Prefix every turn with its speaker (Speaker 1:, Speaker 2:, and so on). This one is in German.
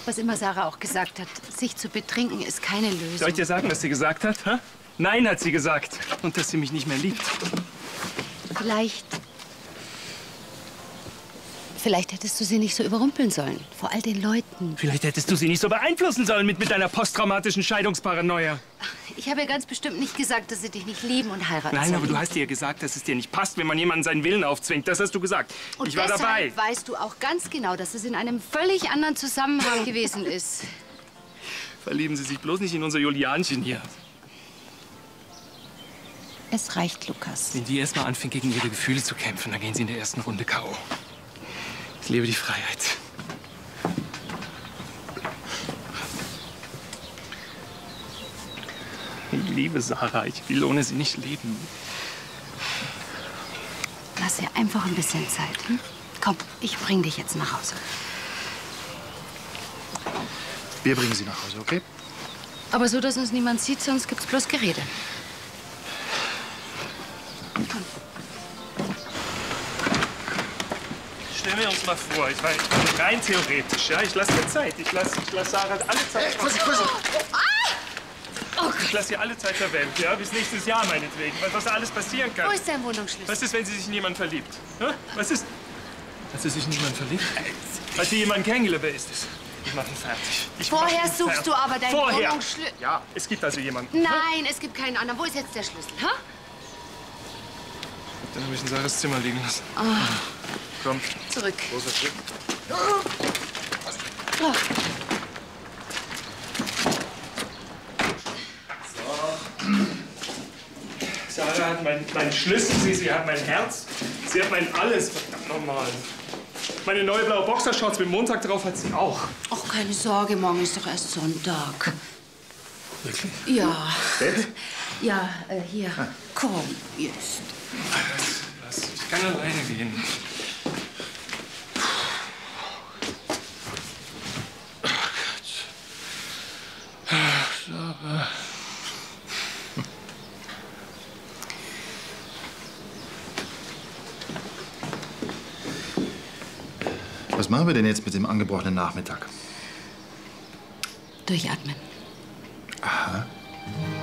Speaker 1: Was immer Sarah auch gesagt hat, sich zu betrinken ist keine Lösung.
Speaker 2: Soll ich dir sagen, was sie gesagt hat? Ha? Nein, hat sie gesagt. Und dass sie mich nicht mehr liebt.
Speaker 1: Vielleicht hättest du sie nicht so überrumpeln sollen. Vor all den Leuten.
Speaker 2: Vielleicht hättest du sie nicht so beeinflussen sollen mit deiner posttraumatischen Scheidungsparanoia.
Speaker 1: Ich habe ja ganz bestimmt nicht gesagt, dass sie dich nicht lieben und heiraten
Speaker 2: Nein,
Speaker 1: sollen.
Speaker 2: aber du hast ihr gesagt, dass es dir nicht passt, wenn man jemanden seinen Willen aufzwingt. Das hast du gesagt.
Speaker 1: Und
Speaker 2: ich war dabei.
Speaker 1: deshalb weißt du auch ganz genau, dass es in einem völlig anderen Zusammenhang gewesen ist.
Speaker 2: Verlieben Sie sich bloß nicht in unser Julianchen hier.
Speaker 1: Es reicht, Lukas.
Speaker 2: Wenn die erst mal anfängt, gegen ihre Gefühle zu kämpfen, dann gehen sie in der ersten Runde K.O. Ich lebe die Freiheit. Ich liebe Sarah. Ich will ohne sie nicht leben.
Speaker 1: Lass ihr einfach ein bisschen Zeit. Hm? Komm, ich bring dich jetzt nach Hause.
Speaker 3: Wir bringen Sie nach Hause, okay?
Speaker 1: Aber so, dass uns niemand sieht, sonst gibt's bloß Gerede. Komm.
Speaker 2: Stellen wir uns mal vor, ich meine, rein theoretisch, ja, ich lasse mir Zeit. Ich lass Sarah alle Zeit. Ich lasse ihr alle Zeit der Welt, ja, bis nächstes Jahr meinetwegen, was da alles passieren kann.
Speaker 1: Wo ist dein Wohnungsschlüssel?
Speaker 2: Was ist, wenn sie sich in jemanden verliebt? Ja? Was ist? Hat sie sich in jemanden verliebt? Hat sie jemanden kennengelernt? Wer ist es? Ich mach ihn fertig.
Speaker 1: Vorher suchst du aber deinen
Speaker 2: Vorher.
Speaker 1: Wohnungsschlüssel.
Speaker 2: Ja, es gibt also jemanden.
Speaker 1: Nein, es gibt keinen anderen. Wo ist jetzt der Schlüssel, ha?
Speaker 2: Dann habe ich in Sarahs Zimmer liegen lassen.
Speaker 1: Oh.
Speaker 2: Komm.
Speaker 1: Zurück.
Speaker 3: Großer Schritt.
Speaker 1: Oh.
Speaker 2: Sarah hat meinen Schlüssel, sie hat mein Herz, sie hat mein alles. Verdammt nochmal. Meine neue blaue Boxershorts mit Montag drauf hat sie auch.
Speaker 1: Ach, keine Sorge, morgen ist doch erst Sonntag.
Speaker 2: Wirklich?
Speaker 1: Ja.
Speaker 3: Bett?
Speaker 1: Ja, hier. Komm, jetzt.
Speaker 2: Ich kann alleine gehen. Sarah.
Speaker 3: Was machen wir denn jetzt mit dem angebrochenen Nachmittag?
Speaker 1: Durchatmen.
Speaker 3: Aha.